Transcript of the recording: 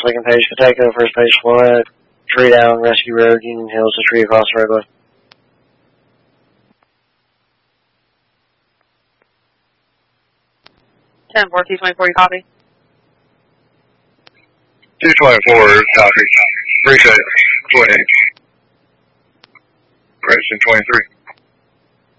second page Pateco, first page Floyd, tree down, Rescue Road, Union Hills, a tree across the roadway. 10-4, 224, you copy? 224, copy. Appreciate it. 20. Question 23.